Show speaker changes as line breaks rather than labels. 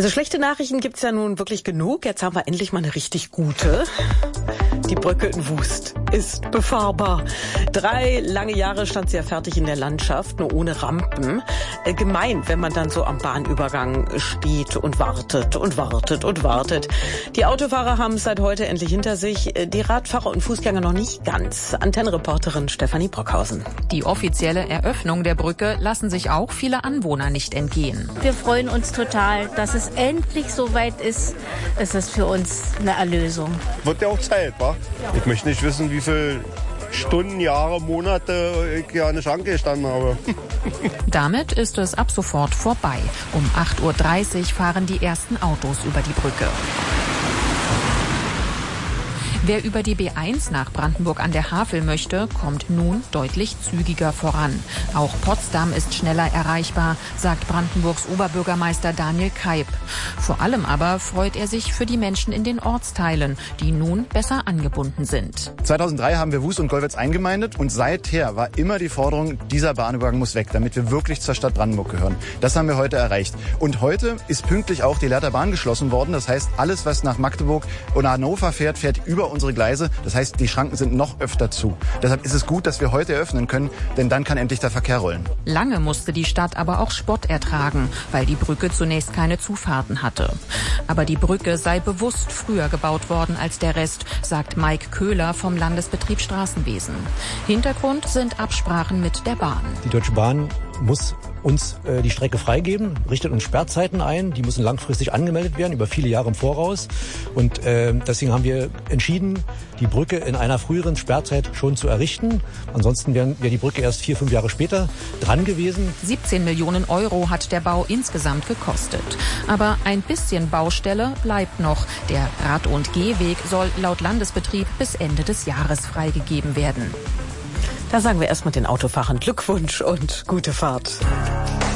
Also schlechte Nachrichten gibt's ja nun wirklich genug. Jetzt haben wir endlich mal eine richtig gute. Die Brücke in Wust ist befahrbar. 3 lange Jahre stand sie ja fertig in der Landschaft, nur ohne Rampen. Gemein, wenn man dann so am Bahnübergang steht und wartet und wartet und wartet. Die Autofahrer haben es seit heute endlich hinter sich. Die Radfahrer und Fußgänger noch nicht ganz. Antennenreporterin Stefanie Brockhausen.
Die offizielle Eröffnung der Brücke lassen sich auch viele Anwohner nicht entgehen.
Wir freuen uns total, dass es endlich soweit ist. Es ist für uns eine Erlösung.
Wird ja auch Zeit, wa? Ich möchte nicht wissen, wie viele Stunden, Jahre, Monate ich hier an der Schranke gestanden habe.
Damit ist es ab sofort vorbei. Um 8:30 Uhr fahren die ersten Autos über die Brücke. Wer über die B1 nach Brandenburg an der Havel möchte, kommt nun deutlich zügiger voran. Auch Potsdam ist schneller erreichbar, sagt Brandenburgs Oberbürgermeister Daniel Keib. Vor allem aber freut er sich für die Menschen in den Ortsteilen, die nun besser angebunden sind.
2003 haben wir Wust und Gollwitz eingemeindet und seither war immer die Forderung, dieser Bahnübergang muss weg, damit wir wirklich zur Stadt Brandenburg gehören. Das haben wir heute erreicht. Und heute ist pünktlich auch die Lehrter Bahn geschlossen worden. Das heißt, alles, was nach Magdeburg oder Hannover fährt, fährt über unsere Gleise. Das heißt, die Schranken sind noch öfter zu. Deshalb ist es gut, dass wir heute eröffnen können, denn dann kann endlich der Verkehr rollen.
Lange musste die Stadt aber auch Spott ertragen, weil die Brücke zunächst keine Zufahrten hatte. Aber die Brücke sei bewusst früher gebaut worden als der Rest, sagt Mike Köhler vom Landesbetrieb Straßenwesen. Hintergrund sind Absprachen mit der Bahn.
Die Deutsche Bahn muss uns die Strecke freigeben, richtet uns Sperrzeiten ein, die müssen langfristig angemeldet werden, über viele Jahre im Voraus. Und deswegen haben wir entschieden, die Brücke in einer früheren Sperrzeit schon zu errichten. Ansonsten wäre die Brücke erst 4-5 Jahre später dran gewesen.
17 Millionen Euro hat der Bau insgesamt gekostet. Aber ein bisschen Baustelle bleibt noch. Der Rad- und Gehweg soll laut Landesbetrieb bis Ende des Jahres freigegeben werden.
Da sagen wir erstmal den Autofahrern Glückwunsch und gute Fahrt.